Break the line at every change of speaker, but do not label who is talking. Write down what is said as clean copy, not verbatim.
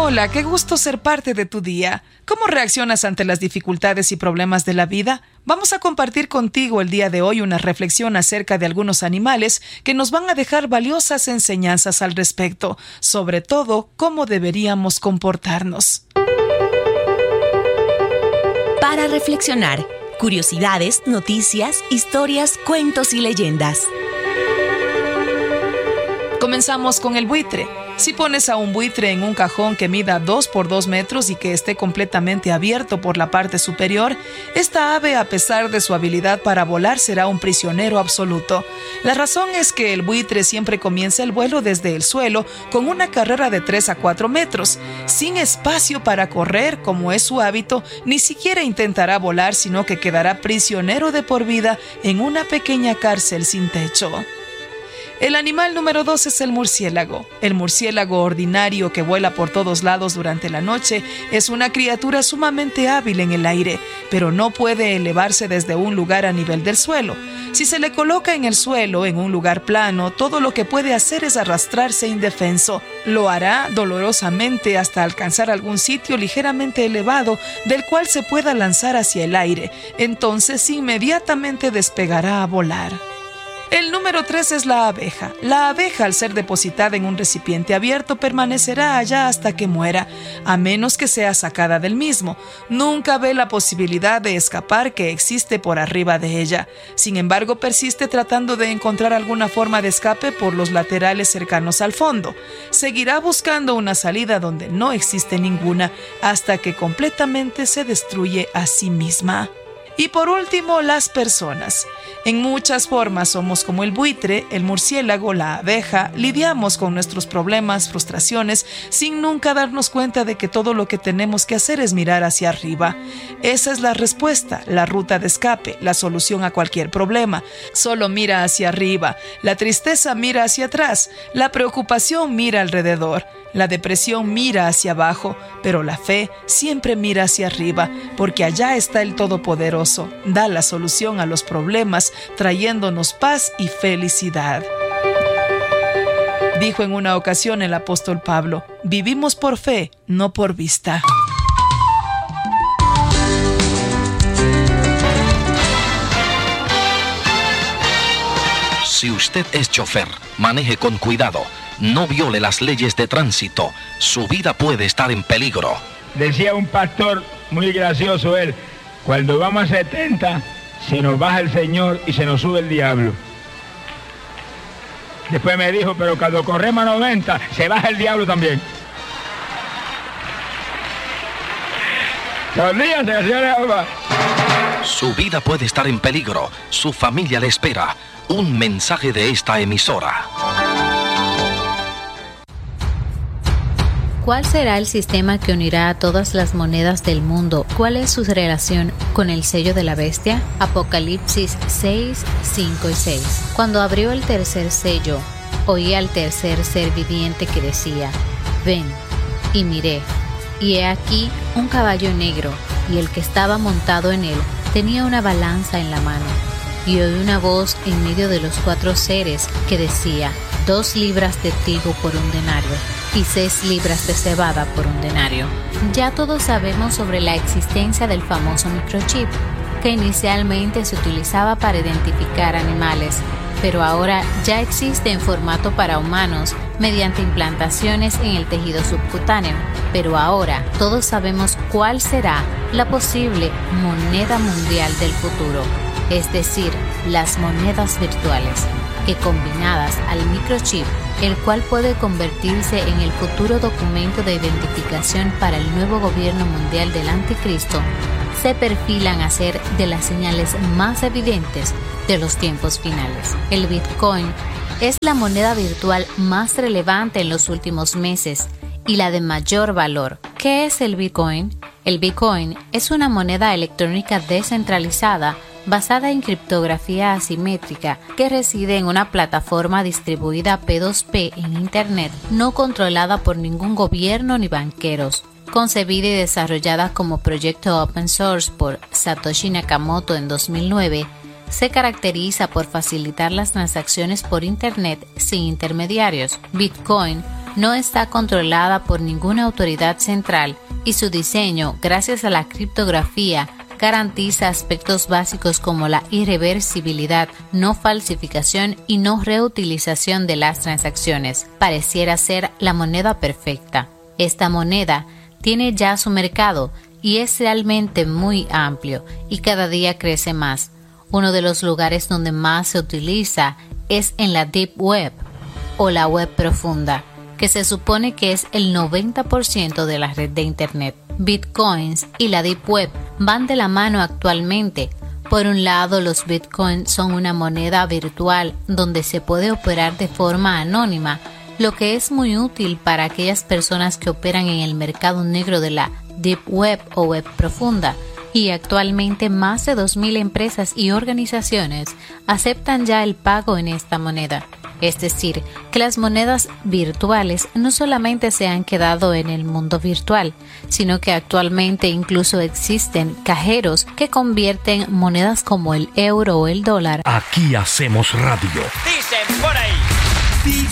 Hola, qué gusto ser parte de tu día. ¿Cómo reaccionas ante las dificultades y problemas de la vida? Vamos a compartir contigo el día de hoy una reflexión acerca de algunos animales que nos van a dejar valiosas enseñanzas al respecto, sobre todo cómo deberíamos comportarnos.
Para reflexionar, curiosidades, noticias, historias, cuentos y leyendas.
Comenzamos con el buitre. Si pones a un buitre en un cajón que mida 2 por 2 metros y que esté completamente abierto por la parte superior, esta ave, a pesar de su habilidad para volar, será un prisionero absoluto. La razón es que el buitre siempre comienza el vuelo desde el suelo con una carrera de 3 a 4 metros. Sin espacio para correr, como es su hábito, ni siquiera intentará volar, sino que quedará prisionero de por vida en una pequeña cárcel sin techo. El animal número 2 es el murciélago. El murciélago ordinario que vuela por todos lados durante la noche es una criatura sumamente hábil en el aire, pero no puede elevarse desde un lugar a nivel del suelo. Si se le coloca en el suelo, en un lugar plano, todo lo que puede hacer es arrastrarse indefenso. Lo hará dolorosamente hasta alcanzar algún sitio ligeramente elevado del cual se pueda lanzar hacia el aire. Entonces inmediatamente despegará a volar. El número 3 es la abeja. La abeja, al ser depositada en un recipiente abierto, permanecerá allá hasta que muera, a menos que sea sacada del mismo. Nunca ve la posibilidad de escapar que existe por arriba de ella. Sin embargo, persiste tratando de encontrar alguna forma de escape por los laterales cercanos al fondo. Seguirá buscando una salida donde no existe ninguna, hasta que completamente se destruye a sí misma. Y por último, las personas. En muchas formas somos como el buitre, el murciélago, la abeja. Lidiamos con nuestros problemas, frustraciones, sin nunca darnos cuenta de que todo lo que tenemos que hacer es mirar hacia arriba. Esa es la respuesta, la ruta de escape, la solución a cualquier problema. Solo mira hacia arriba. La tristeza mira hacia atrás. La preocupación mira alrededor. La depresión mira hacia abajo, pero la fe siempre mira hacia arriba, porque allá está el Todopoderoso. Da la solución a los problemas, trayéndonos paz y felicidad. Dijo en una ocasión el apóstol Pablo: vivimos por fe, no por vista.
Si usted es chofer, maneje con cuidado. No viole las leyes de tránsito. Su vida puede estar en peligro.
Decía un pastor muy gracioso él: cuando vamos a 70, se nos baja el Señor y se nos sube el diablo. Después me dijo: pero cuando corremos a 90, se baja el diablo también.
Su vida puede estar en peligro. Su familia le espera. Un mensaje de esta emisora.
¿Cuál será el sistema que unirá a todas las monedas del mundo? ¿Cuál es su relación con el sello de la bestia? Apocalipsis 6, 5 y 6. Cuando abrió el tercer sello, oí al tercer ser viviente que decía: ven. Y miré, y he aquí un caballo negro, y el que estaba montado en él tenía una balanza en la mano. Y oí una voz en medio de los 4 seres que decía: 2 libras de trigo por un denario, y 6 libras de cebada por un denario. Ya todos sabemos sobre la existencia del famoso microchip, que inicialmente se utilizaba para identificar animales, pero ahora ya existe en formato para humanos mediante implantaciones en el tejido subcutáneo. Pero ahora todos sabemos cuál será la posible moneda mundial del futuro, es decir, las monedas virtuales, que combinadas al microchip, el cual puede convertirse en el futuro documento de identificación para el nuevo gobierno mundial del Anticristo, se perfilan a ser de las señales más evidentes de los tiempos finales. El Bitcoin es la moneda virtual más relevante en los últimos meses y la de mayor valor. ¿Qué es el Bitcoin? El Bitcoin es una moneda electrónica descentralizada basada en criptografía asimétrica que reside en una plataforma distribuida P2P en Internet, no controlada por ningún gobierno ni banqueros. Concebida y desarrollada como proyecto open source por Satoshi Nakamoto en 2009, se caracteriza por facilitar las transacciones por Internet sin intermediarios. Bitcoin no está controlada por ninguna autoridad central y su diseño, gracias a la criptografía, garantiza aspectos básicos como la irreversibilidad, no falsificación y no reutilización de las transacciones. Pareciera ser la moneda perfecta. Esta moneda tiene ya su mercado y es realmente muy amplio y cada día crece más. Uno de los lugares donde más se utiliza es en la Deep Web o la web profunda, que se supone que es el 90% de la red de Internet. Bitcoins y la Deep Web van de la mano actualmente. Por un lado, los Bitcoins son una moneda virtual donde se puede operar de forma anónima, lo que es muy útil para aquellas personas que operan en el mercado negro de la Deep Web o web profunda. Y actualmente más de 2.000 empresas y organizaciones aceptan ya el pago en esta moneda. Es decir, que las monedas virtuales no solamente se han quedado en el mundo virtual, sino que actualmente incluso existen cajeros que convierten monedas como el euro o el dólar.
Aquí hacemos radio.
Dicen por ahí.